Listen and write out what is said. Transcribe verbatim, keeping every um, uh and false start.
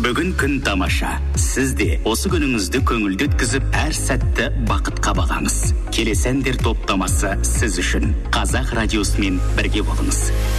Бүгін күн тамаша. Сіз де осы күніңізді көңілді өткізіп, әр сәтті бақытқа бағаңыз. Келесі әндер топтамасы сіз үшін. Қазақ радиосымен бірге болыңыз.